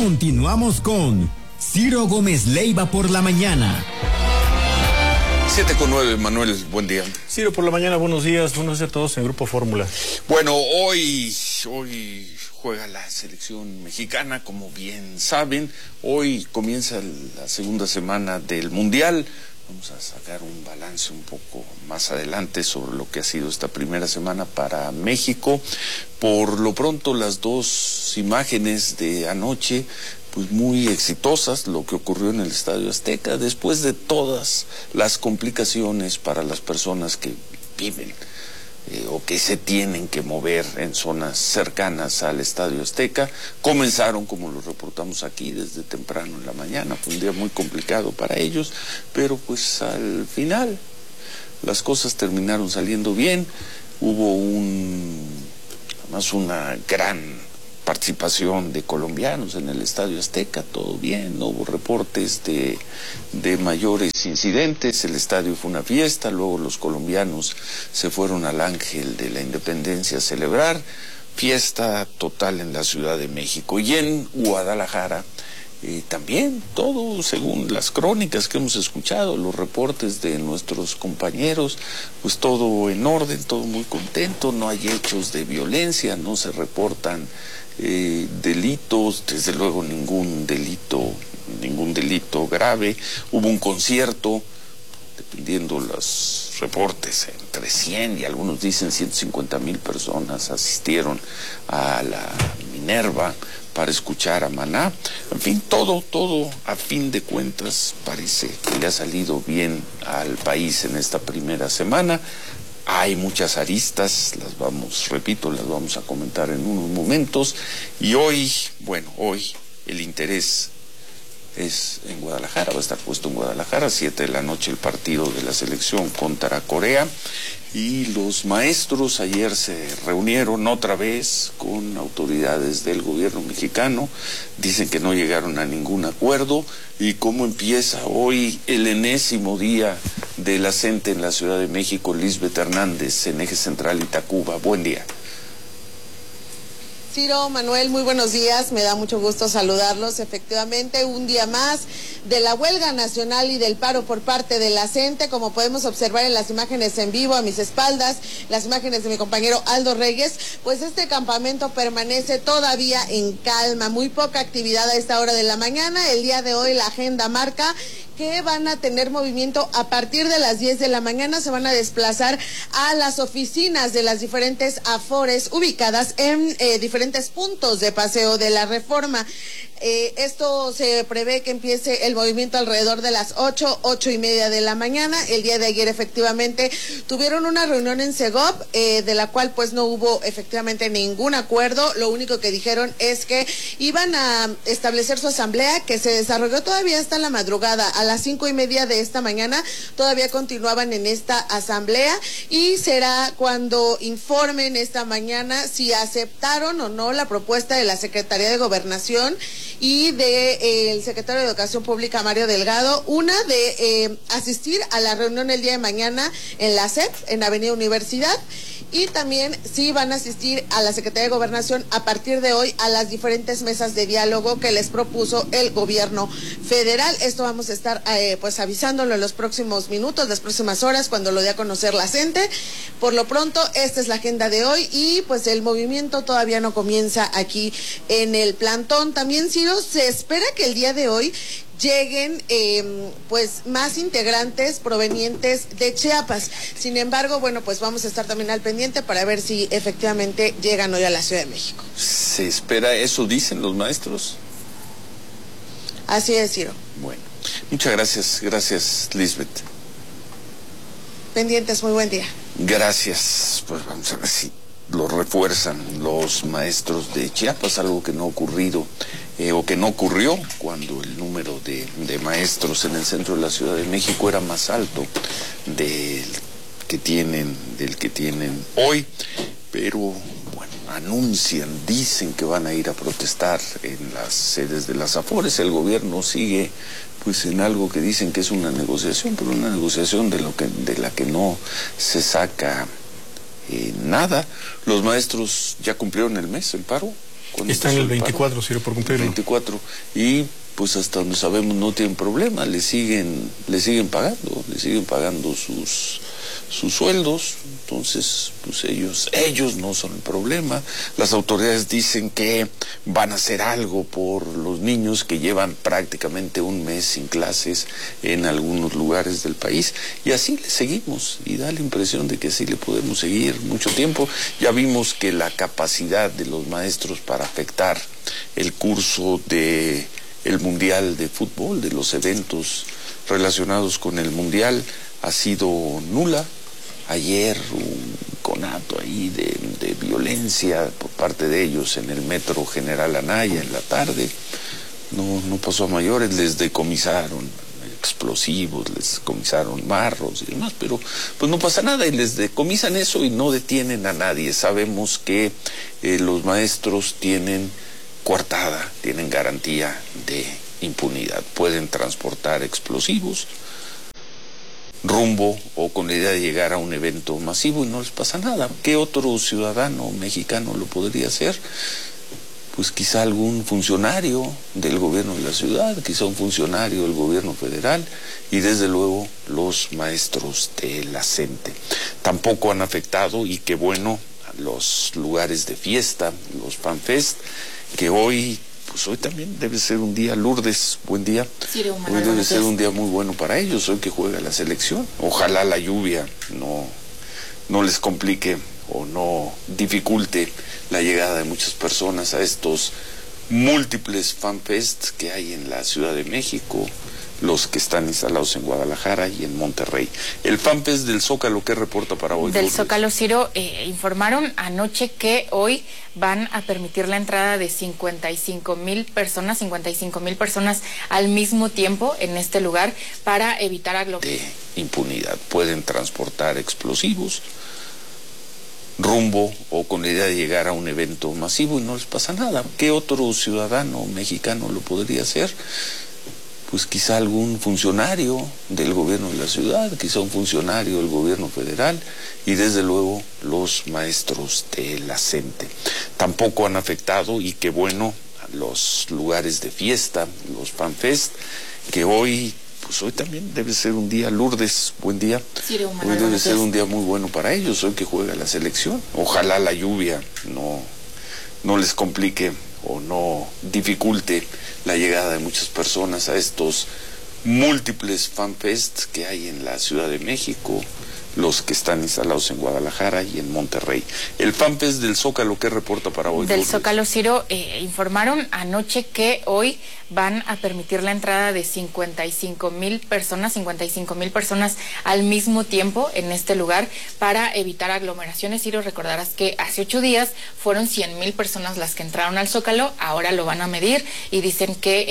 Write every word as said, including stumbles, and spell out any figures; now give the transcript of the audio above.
Continuamos con Ciro Gómez Leiva por la mañana. siete con nueve, Manuel, buen día. Ciro por la mañana, buenos días, buenos días a todos en Grupo Fórmula. Bueno, hoy, hoy juega la selección mexicana, como bien saben. Hoy comienza la segunda semana del Mundial. Vamos a sacar un balance un poco más adelante sobre lo que ha sido esta primera semana para México. Por lo pronto, las dos imágenes de anoche, pues muy exitosas, lo que ocurrió en el Estadio Azteca, después de todas las complicaciones para las personas que viven eh, o que se tienen que mover en zonas cercanas al Estadio Azteca. Comenzaron, como lo reportamos aquí, desde temprano en la mañana. Fue un día muy complicado para ellos, pero pues al final las cosas terminaron saliendo bien. Hubo un, además una gran participación de colombianos en el Estadio Azteca, todo bien, no hubo reportes de, de mayores incidentes, el estadio fue una fiesta, luego los colombianos se fueron al Ángel de la Independencia a celebrar, fiesta total en la Ciudad de México. Y en Guadalajara eh, también, todo según las crónicas que hemos escuchado, los reportes de nuestros compañeros, pues todo en orden, todo muy contento, no hay hechos de violencia, no se reportan Eh, delitos, desde luego ningún delito, ningún delito grave. Hubo un concierto, dependiendo los reportes, entre cien y algunos dicen ciento cincuenta mil personas asistieron a la Minerva para escuchar a Maná. En fin, todo, todo a fin de cuentas parece que le ha salido bien al país en esta primera semana. Hay muchas aristas, las vamos, repito, las vamos a comentar en unos momentos. Y hoy, bueno, hoy el interés es en Guadalajara, va a estar puesto en Guadalajara, siete de la noche el partido de la selección contra Corea. Y los maestros ayer se reunieron otra vez con autoridades del gobierno mexicano, dicen que no llegaron a ningún acuerdo. ¿Y cómo empieza hoy el enésimo día de la CENTE en la Ciudad de México? Lisbeth Hernández, en Eje Central y Tacuba, buen día. Ciro, Manuel, muy buenos días, me da mucho gusto saludarlos. Efectivamente, un día más de la huelga nacional y del paro por parte de la CENTE, como podemos observar en las imágenes en vivo a mis espaldas, las imágenes de mi compañero Aldo Reyes, pues este campamento permanece todavía en calma, muy poca actividad a esta hora de la mañana. El día de hoy la agenda marca que van a tener movimiento a partir de las diez de la mañana, se van a desplazar a las oficinas de las diferentes afores ubicadas en eh, diferentes puntos de Paseo de la Reforma. Eh, esto se prevé que empiece el movimiento alrededor de las ocho, ocho y media de la mañana. El día de ayer efectivamente tuvieron una reunión en Segov, eh, de la cual pues no hubo efectivamente ningún acuerdo. Lo único que dijeron es que iban a establecer su asamblea, que se desarrolló todavía hasta la madrugada. A las cinco y media de esta mañana todavía continuaban en esta asamblea y será cuando informen esta mañana si aceptaron o no la propuesta de la Secretaría de Gobernación y de eh, el secretario de Educación Pública, Mario Delgado, una de eh, asistir a la reunión el día de mañana en la C E P, en Avenida Universidad, y también sí van a asistir a la Secretaría de Gobernación a partir de hoy a las diferentes mesas de diálogo que les propuso el gobierno federal. Esto vamos a estar eh, pues avisándolo en los próximos minutos, las próximas horas, cuando lo dé a conocer la CENTE. Por lo pronto, esta es la agenda de hoy y pues el movimiento todavía no comienza aquí en el plantón. También, Ciro, se espera que el día de hoy lleguen eh, pues más integrantes provenientes de Chiapas. Sin embargo, bueno, pues vamos a estar también al pendiente para ver si efectivamente llegan hoy a la Ciudad de México. ¿Se espera eso, dicen los maestros? Así es, Ciro. Bueno, muchas gracias, gracias, Lisbeth. Pendientes, muy buen día. Gracias, pues vamos a ver si lo refuerzan los maestros de Chiapas, algo que no ha ocurrido eh, o que no ocurrió cuando el número de, de maestros en el centro de la Ciudad de México era más alto del que tienen, del que tienen hoy, pero bueno, anuncian, dicen que van a ir a protestar en las sedes de las afores. El gobierno sigue pues en algo que dicen que es una negociación, pero una negociación de lo que de la que no se saca Eh, nada. Los maestros ya cumplieron el mes, el paro. Está en el veinticuatro, Ciro, por cumplirlo. veinticuatro. Y pues hasta donde sabemos no tienen problema, le siguen, le siguen pagando, le siguen pagando sus, sus sueldos. Entonces, pues ellos, ellos no son el problema. Las autoridades dicen que van a hacer algo por los niños que llevan prácticamente un mes sin clases en algunos lugares del país. Y así le seguimos, y da la impresión de que así le podemos seguir mucho tiempo. Ya vimos que la capacidad de los maestros para afectar el curso de el Mundial de Fútbol, de los eventos relacionados con el Mundial, ha sido nula. Ayer un conato ahí de, de violencia por parte de ellos en el metro General Anaya en la tarde. No, no pasó a mayores, les decomisaron explosivos, les decomisaron marros y demás, pero pues no pasa nada, y les decomisan eso y no detienen a nadie. Sabemos que eh, los maestros tienen coartada, tienen garantía de impunidad, pueden transportar explosivos rumbo o con la idea de llegar a un evento masivo y no les pasa nada. ¿Qué otro ciudadano mexicano lo podría hacer? Pues quizá algún funcionario del gobierno de la ciudad, quizá un funcionario del gobierno federal y desde luego los maestros de la CENTE. Tampoco han afectado, y qué bueno, a los lugares de fiesta, los FanFest, que hoy, pues hoy también debe ser un día, Lourdes, buen día. Sí, hoy debe ser un día muy bueno para ellos, hoy que juega la selección. Ojalá la lluvia no, no les complique o no dificulte la llegada de muchas personas a estos múltiples FanFest que hay en la Ciudad de México, los que están instalados en Guadalajara y en Monterrey. El FanFest del Zócalo, ¿qué reporta para hoy? Del Zócalo, Ciro, eh, informaron anoche que hoy van a permitir la entrada de cincuenta y cinco mil personas, cincuenta y cinco mil personas al mismo tiempo en este lugar para evitar aglomeraciones. De impunidad, pueden transportar explosivos rumbo o con la idea de llegar a un evento masivo y no les pasa nada. ¿Qué otro ciudadano mexicano lo podría hacer? Pues quizá algún funcionario del gobierno de la ciudad, quizá un funcionario del gobierno federal y desde luego los maestros de la CENTE. Tampoco han afectado, y qué bueno, a los lugares de fiesta, los FanFest, que hoy, pues hoy también debe ser un día, Lourdes, buen día. Sí, hoy debe ser un día muy bueno para ellos, hoy que juega la selección. Ojalá la lluvia no, no les complique o no dificulte la llegada de muchas personas a estos múltiples FanFest que hay en la Ciudad de México, los que están instalados en Guadalajara y en Monterrey. El FanFest del Zócalo, ¿qué reporta para hoy? Del Zócalo, Ciro, eh, informaron anoche que hoy van a permitir la entrada de cincuenta y cinco mil personas, cincuenta y cinco mil personas al mismo tiempo en este lugar para evitar aglomeraciones. Ciro, recordarás que hace ocho días fueron cien mil personas las que entraron al Zócalo, ahora lo van a medir y dicen que